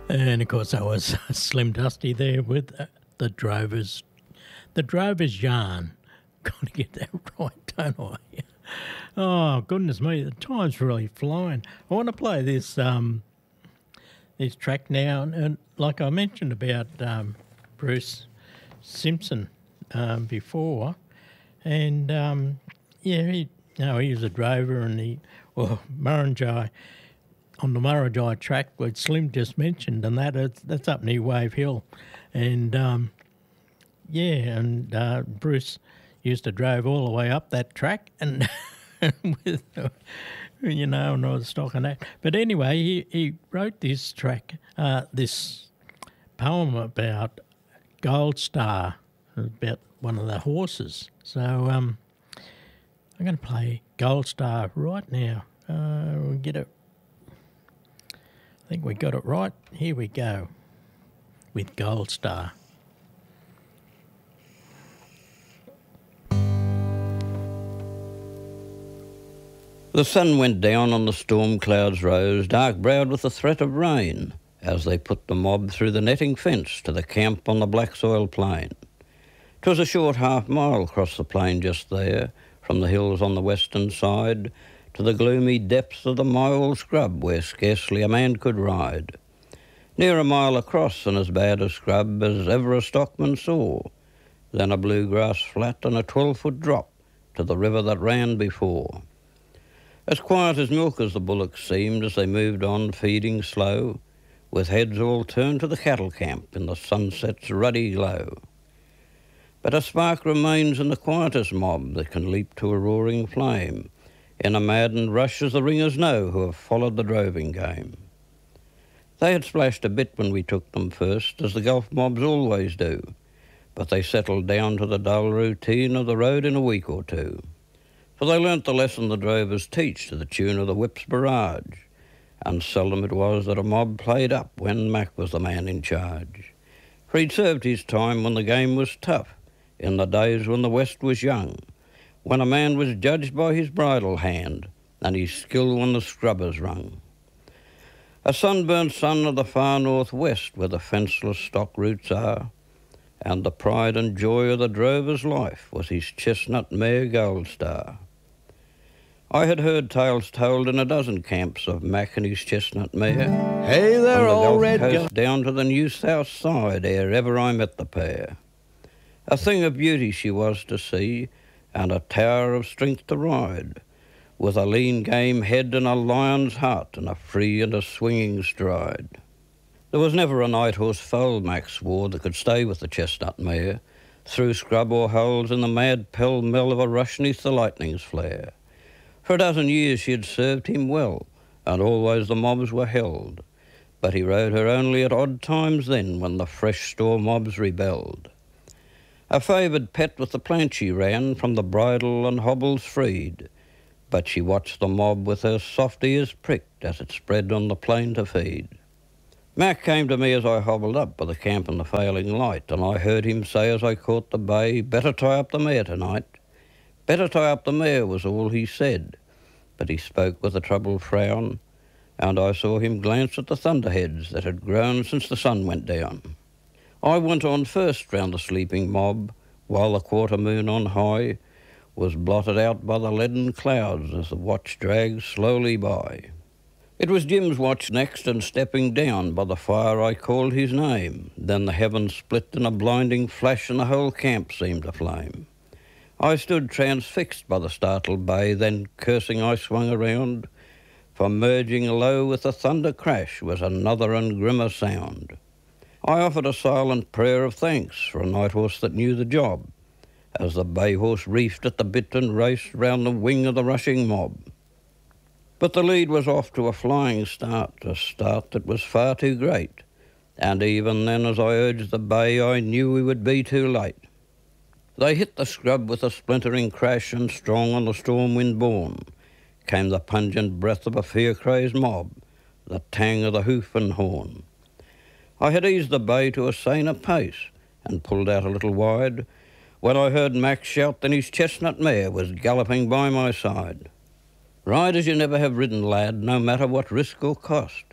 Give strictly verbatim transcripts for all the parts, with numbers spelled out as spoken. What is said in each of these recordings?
And of course, I was Slim Dusty there with uh, the Drovers, the Drovers yarn. Got to get that right, don't I? Oh goodness me, the time's really flying. I want to play this um, this track now, and, and like I mentioned about um, Bruce Simpson um, before, and um, yeah, he, you know, he was a drover, and he well Murrinjai. On the Murrinjai track, which Slim just mentioned, and that is, that's up near Wave Hill. And, um, yeah, and uh, Bruce used to drive all the way up that track and with, uh, you know, and I was stock on that. But anyway, he, he wrote this track, uh, this poem about Gold Star, about one of the horses. So um, I'm going to play Gold Star right now. Uh, we'll get it. I think we got it right. Here we go with Gold Star. The sun went down and the storm clouds rose, dark-browed with the threat of rain, as they put the mob through the netting fence to the camp on the black soil plain. 'Twas a short half mile across the plain just there, from the hills on the western side, to the gloomy depths of the myall scrub where scarcely a man could ride. Near a mile across and as bad a scrub as ever a stockman saw, then a bluegrass flat and a twelve-foot drop to the river that ran before. As quiet as milk as the bullocks seemed as they moved on feeding slow, with heads all turned to the cattle camp in the sunset's ruddy glow. But a spark remains in the quietest mob that can leap to a roaring flame, in a maddened rush as the ringers know who have followed the droving game. They had splashed a bit when we took them first, as the Gulf mobs always do, but they settled down to the dull routine of the road in a week or two. For they learnt the lesson the drovers teach to the tune of the whip's barrage, and seldom it was that a mob played up when Mac was the man in charge. For he'd served his time when the game was tough, in the days when the West was young, when a man was judged by his bridle hand and his skill when the scrubbers rung. A sunburnt son of the far northwest where the fenceless stock roots are, and the pride and joy of the drover's life was his chestnut mare Gold Star. I had heard tales told in a dozen camps of Mac and his chestnut mare, Hey there, from the all Gulf red Coast gun. down to the New South Side ere ever I met the pair. A thing of beauty she was to see, and a tower of strength to ride, with a lean game head and a lion's heart and a free and a swinging stride. There was never a night horse foal, Mac swore, that could stay with the chestnut mare, through scrub or holes in the mad pell-mell of a rush neath the lightning's flare. For a dozen years she had served him well, and always the mobs were held, but he rode her only at odd times then when the fresh store mobs rebelled. A favoured pet with the plant she ran, from the bridle and hobbles freed, but she watched the mob with her soft ears pricked as it spread on the plain to feed. Mac came to me as I hobbled up by the camp in the failing light, and I heard him say as I caught the bay, "Better tie up the mare tonight." Better tie up the mare was all he said, but he spoke with a troubled frown, and I saw him glance at the thunderheads that had grown since the sun went down. I went on first round the sleeping mob, while the quarter moon on high was blotted out by the leaden clouds as the watch dragged slowly by. It was Jim's watch next, and stepping down by the fire I called his name. Then the heavens split in a blinding flash and the whole camp seemed aflame. I stood transfixed by the startled bay, then cursing I swung around, for merging low with the thunder crash was another and grimmer sound. I offered a silent prayer of thanks for a night horse that knew the job, as the bay horse reefed at the bit and raced round the wing of the rushing mob. But the lead was off to a flying start, a start that was far too great, and even then as I urged the bay I knew we would be too late. They hit the scrub with a splintering crash, and strong on the storm wind borne came the pungent breath of a fear-crazed mob, the tang of the hoof and horn. I had eased the bay to a saner pace and pulled out a little wide, when I heard Mac shout that his chestnut mare was galloping by my side. Ride as you never have ridden, lad, no matter what risk or cost,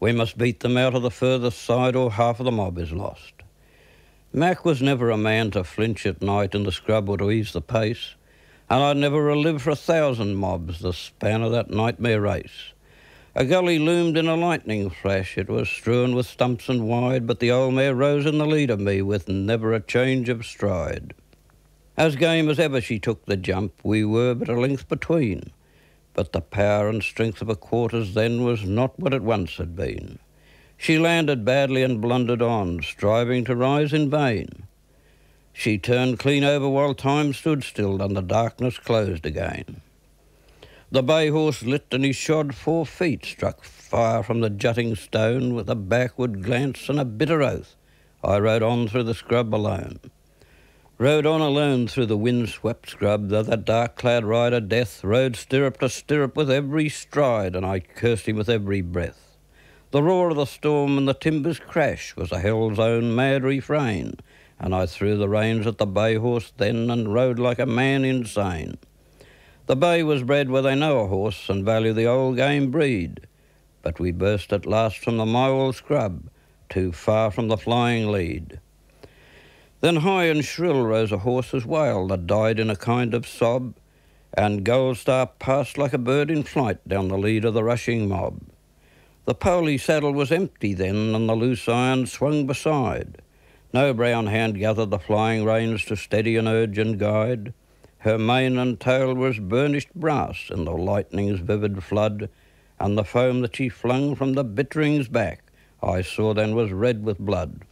We must beat them out of the furthest side or half of the mob is lost. Mac was never a man to flinch at night in the scrub or to ease the pace, and I'd never relive for a thousand mobs the span of that nightmare race. A gully loomed in a lightning flash, it was strewn with stumps and wide, but the old mare rose in the lead of me with never a change of stride. As game as ever she took the jump, we were but a length between, but the power and strength of her quarters then was not what it once had been. She landed badly and blundered on, striving to rise in vain. She turned clean over while time stood still and the darkness closed again. The bay horse lit and he shod four feet, struck fire from the jutting stone with a backward glance and a bitter oath. I rode on through the scrub alone. Rode on alone through the wind-swept scrub, though that dark-clad rider Death rode stirrup to stirrup with every stride, and I cursed him with every breath. The roar of the storm and the timber's crash was a hell's own mad refrain, and I threw the reins at the bay horse then and rode like a man insane. The bay was bred where they know a horse and value the old game breed, but we burst at last from the Mywell scrub, too far from the flying lead. Then high and shrill rose a horse's wail that died in a kind of sob, and Goldstar passed like a bird in flight down the lead of the rushing mob. The poley saddle was empty then, and the loose iron swung beside. No brown hand gathered the flying reins to steady and urge and guide. Her mane and tail was burnished brass in the lightning's vivid flood, and the foam that she flung from the bittering's back I saw then was red with blood.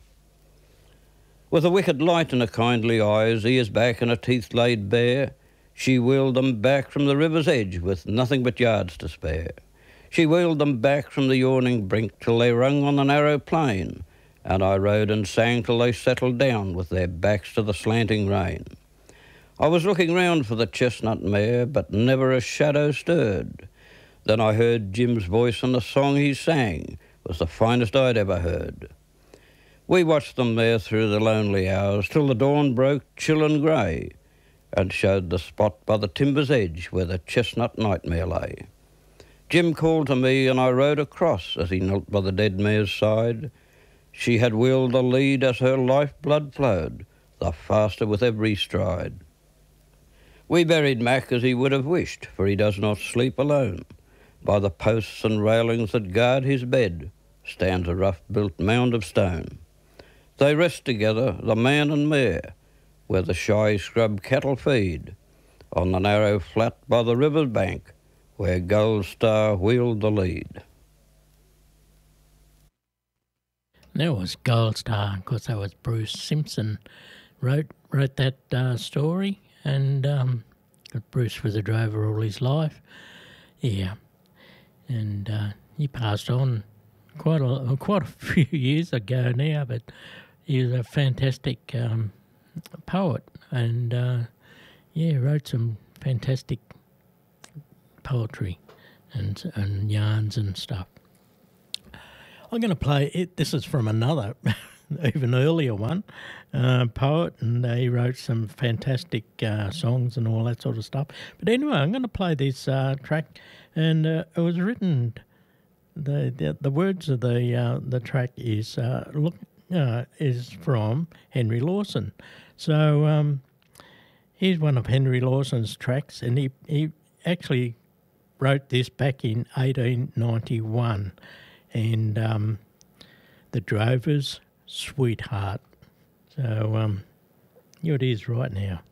With a wicked light in her kindly eyes, ears back and her teeth laid bare, she wheeled them back from the river's edge with nothing but yards to spare. She wheeled them back from the yawning brink till they rung on the narrow plain, and I rode and sang till they settled down with their backs to the slanting rain. I was looking round for the chestnut mare, but never a shadow stirred. Then I heard Jim's voice, and the song he sang was the finest I'd ever heard. We watched them there through the lonely hours till the dawn broke chill and grey and showed the spot by the timber's edge where the chestnut nightmare lay. Jim called to me and I rode across as he knelt by the dead mare's side. She had wheeled the lead as her lifeblood flowed, the faster with every stride. We buried Mac as he would have wished, for he does not sleep alone. By the posts and railings that guard his bed stands a rough-built mound of stone. They rest together, the man and mare, where the shy scrub cattle feed, on the narrow flat by the river's bank, where Goldstar wheeled the lead. That was Goldstar, of course that was Bruce Simpson wrote wrote that uh, story, and um, Bruce was a drover all his life. Yeah, and uh, he passed on quite a quite a few years ago now, but he was a fantastic um, poet, and uh, yeah, wrote some fantastic poetry and and yarns and stuff. I'm going to play it. This is from another, even earlier one, uh, poet, and he wrote some fantastic uh, songs and all that sort of stuff. But anyway, I'm going to play this uh, track, and uh, it was written. The, the the words of the uh, the track is uh, look uh, is from Henry Lawson. So um, here's one of Henry Lawson's tracks, and he he actually wrote this back in eighteen ninety-one, and um, the Drover's Sweetheart. So um, here it is right now.